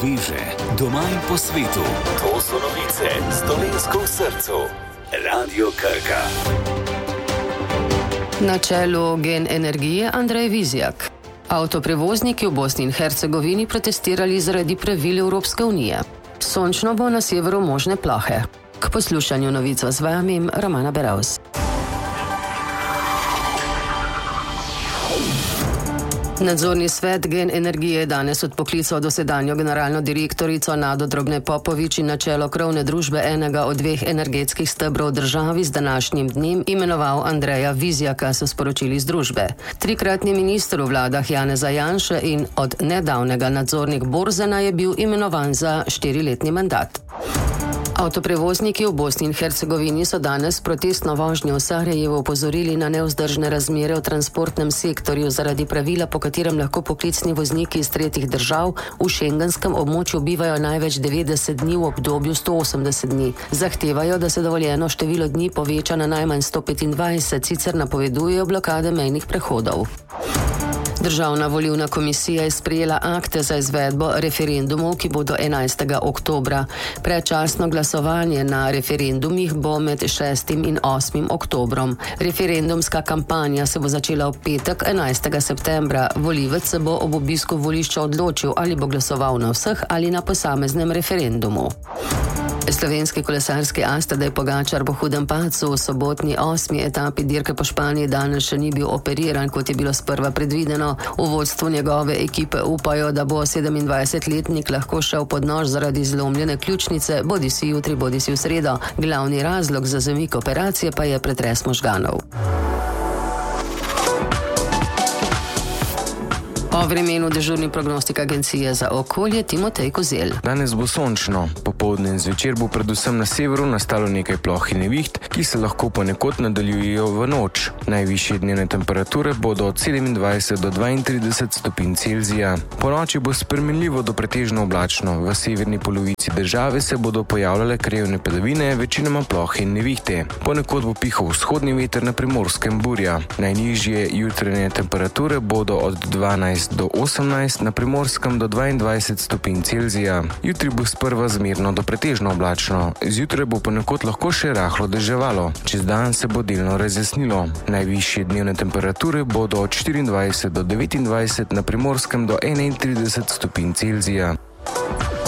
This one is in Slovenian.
sveže, doma in po svetu. To so novice s Dolenjsko v srcu. Radio Krka. Na čelu Gen energije Andrej Vizjak. Avtoprevozniki v Bosni in Hercegovini protestirali zaradi pravil Evropske unije. Sončno bo na severu možne plohe. K poslušanju novico z vami Romana Beravs. Nadzorni svet Gen energije je danes odpoklical dosedanjo generalno direktorico Nado Drobne Popovič in na čelo krovne družbe enega od dveh energetskih stebrov državi z današnjim dnem imenoval Andreja Vizjaka, so sporočili z družbe. Trikratni minister v vladah Janeza Janše in od nedavnega nadzornik Borzena je bil imenovan za 4-letni mandat. Avtoprevozniki v Bosni in Hercegovini so danes protestno vožnjo v Sarajevu opozorili na nevzdržne razmere v transportnem sektorju zaradi pravila, po katerem lahko poklicni vozniki iz tretjih držav v šengenskem območju bivajo največ 90 dni v obdobju 180 dni. Zahtevajo, da se dovoljeno število dni poveča na najmanj 125, sicer napovedujejo blokade mejnih prehodov. Državna volilna komisija je sprejela akte za izvedbo referendumov, ki bodo 11. oktobra. Predčasno glasovanje na referendumih bo med 6. in 8. oktobrom. Referendumska kampanja se bo začela v petek 11. septembra. Volivec se bo ob obisku volišča odločil, ali bo glasoval na vseh ali na posameznem referendumu. Slovenski kolesarski as Tadej Pogačar po hudem padcu v sobotni 8. etapi dirke po Španiji danes še ni bil operiran, kot je bilo sprva predvideno. V vodstvu njegove ekipe upajo, da bo 27-letnik lahko šel pod nož zaradi zlomljene ključnice, bodisi jutri, bodisi v sredo. Glavni razlog za zamik operacije pa je pretres možganov. O vremenu dežurni prognostik agencije za okolje Timotej Kozel. Danes bo sončno, popoldne in zvečer bo predvsem na severu nastalo nekaj ploh in neviht, ki se lahko ponekod nadaljujejo v noč. Najvišje dnevne temperature bodo od 27 do 32 stopinj Celzija. Po noči bo spremenljivo do pretežno oblačno. V severni polovici države se bodo pojavljale krajevne padavine, večinoma plohe in nevihte. Ponekod bo pihal vzhodni veter, na Primorskem burja. Najnižje jutranje temperature bodo od 12 do 18, na Primorskem do 22 stopinj Celzija. Jutri bo sprva zmerno do pretežno oblačno. Zjutraj bo ponekod lahko še rahlo deževalo. Čez dan se bo delno razjasnilo. Najvišje dnevne temperature bodo od 24 do 29, na Primorskem do 31 stopinj Celzija.